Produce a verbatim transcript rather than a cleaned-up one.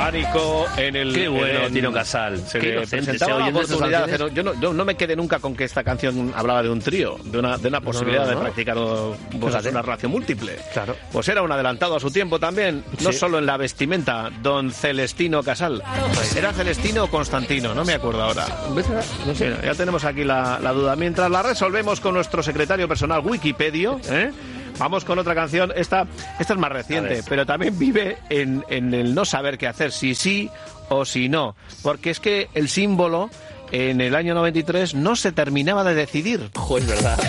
Pánico en el... Qué bueno, en, Tino Casal. Se Qué le presentaba la oportunidad de hacer... Yo no, yo no me quedé nunca con que esta canción hablaba de un trío, de una, de una posibilidad no, no, no. de practicar pues, una relación múltiple. Claro. Pues era un adelantado a su tiempo también, no sí. solo en la vestimenta, don Celestino Casal. ¿Era Celestino o Constantino? No me acuerdo ahora. No sé. Mira, ya tenemos aquí la, la duda. Mientras la resolvemos con nuestro secretario personal Wikipedia, ¿eh? Vamos con otra canción. Esta, esta es más reciente, pero también vive en, en el no saber qué hacer, si sí o si no. Porque es que el símbolo en el año noventa y tres no se terminaba de decidir. Ojo, es verdad.